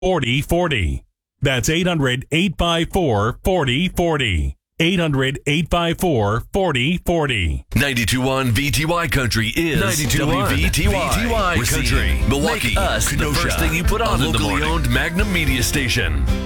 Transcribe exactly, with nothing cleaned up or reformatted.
forty forty. That's eight hundred, eight five four, forty forty. eight hundred, eight five four, forty forty. ninety-two point one V T Y Country is ninety-two point one W V T Y, V T Y Racine, Country. Milwaukee, Make us the Kenosha, first thing you put on a in the locally morning. owned Magnum media station.